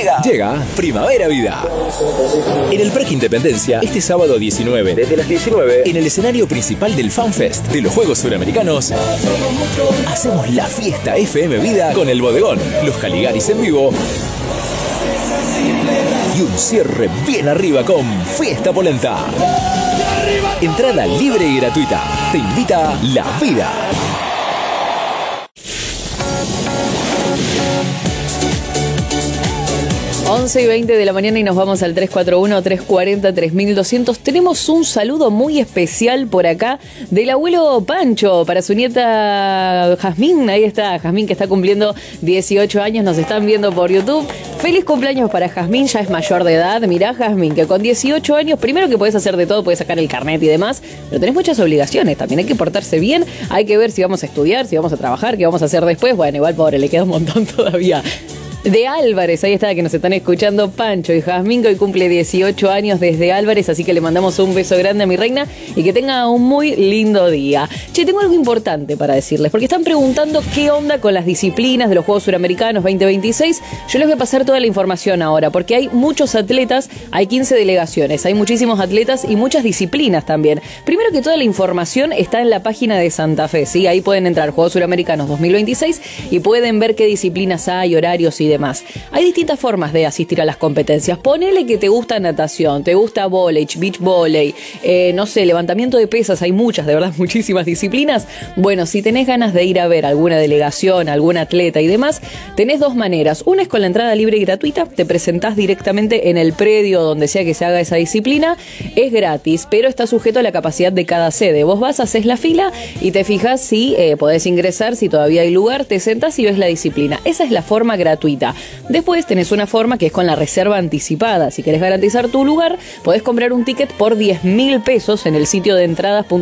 Llega Primavera Vida. En el Parque Independencia, este sábado 19, desde las 19, en el escenario principal del FanFest de los Juegos Suramericanos, hacemos la fiesta FM Vida con el Bodegón, los Caligaris en vivo y un cierre bien arriba con Fiesta Polenta. Entrada libre y gratuita. Te invita La Vida. Once y 20 de la mañana y nos vamos al 341-340-3200. Tenemos un saludo muy especial por acá del abuelo Pancho para su nieta Jazmín. Ahí está, Jazmín, que está cumpliendo 18 años. Nos están viendo por YouTube. Feliz cumpleaños para Jazmín, ya es mayor de edad. Mirá, Jazmín, que con 18 años, primero que podés hacer de todo, podés sacar el carnet y demás, pero tenés muchas obligaciones. También hay que portarse bien, hay que ver si vamos a estudiar, si vamos a trabajar, qué vamos a hacer después. Bueno, igual, pobre, le queda un montón todavía. De Álvarez, ahí está, que nos están escuchando Pancho y Jazmín, que hoy cumple 18 años desde Álvarez, así que le mandamos un beso grande a mi reina y que tenga un muy lindo día. Che, tengo algo importante para decirles, porque están preguntando qué onda con las disciplinas de los Juegos Suramericanos 2026. Yo les voy a pasar toda la información ahora, porque hay muchos atletas, hay 15 delegaciones, hay muchísimos atletas y muchas disciplinas también. Primero que toda la información está en la página de Santa Fe, ¿sí? Ahí pueden entrar Juegos Suramericanos 2026 y pueden ver qué disciplinas hay, horarios y demás. Hay distintas formas de asistir a las competencias. Ponele que te gusta natación, te gusta vóley, beach volley, no sé, levantamiento de pesas, hay muchas, de verdad, muchísimas disciplinas. Bueno, si tenés ganas de ir a ver alguna delegación, algún atleta y demás, tenés dos maneras. Una es con la entrada libre y gratuita, te presentás directamente en el predio donde sea que se haga esa disciplina, es gratis, pero está sujeto a la capacidad de cada sede. Vos vas, haces la fila y te fijas si podés ingresar, si todavía hay lugar, te sentás y ves la disciplina. Esa es la forma gratuita. Después tenés una forma que es con la reserva anticipada. Si querés garantizar tu lugar, podés comprar un ticket por 10.000 pesos en el sitio de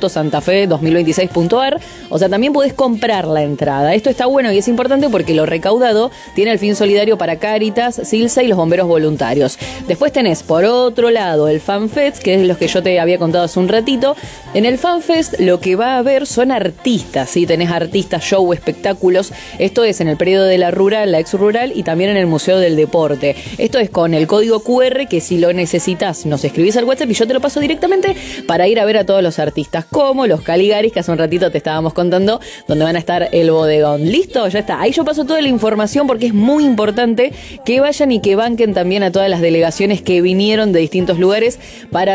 entradas.santafe2026.ar. O sea, también podés comprar la entrada. Esto está bueno y es importante porque lo recaudado tiene el fin solidario para Cáritas, Silsa y los bomberos voluntarios. Después tenés, por otro lado, el FanFest, que es lo que yo te había contado hace un ratito. En el FanFest lo que va a haber son artistas, ¿sí? Tenés artistas, show, espectáculos. Esto es en el periodo de la rural, la ex rural y también en el Museo del Deporte. Esto es con el código QR que si lo necesitas nos escribís al WhatsApp y yo te lo paso directamente para ir a ver a todos los artistas, como los Caligaris que hace un ratito te estábamos contando, donde van a estar el Bodegón. ¿Listo? Ya está. Ahí yo paso toda la información porque es muy importante que vayan y que banquen también a todas las delegaciones que vinieron de distintos lugares para